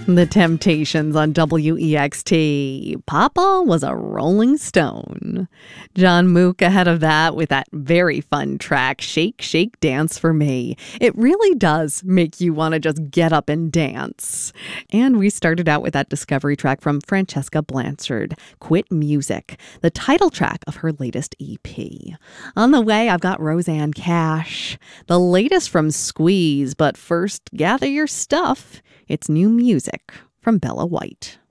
The Temptations on WEXT. Papa was a Rolling Stone. John Mook ahead of that with that very fun track, Shake, Shake, Dance for Me. It really does make you want to just get up and dance. And we started out with that discovery track from Francesca Blanchard, Quit Music, the title track of her latest EP. On the way, I've got Rosanne Cash, the latest from Squeeze, but first, gather your stuff. It's new music from Bella White.